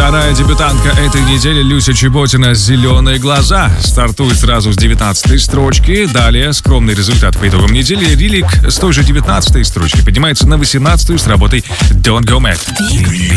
Вторая дебютантка этой недели Люся Чеботина «Зеленые глаза» стартует сразу с 19-й строчки. Далее скромный результат по итогам недели. Рилик с той же 19-й строчки поднимается на 18-ю с работой «Don't Go Mad».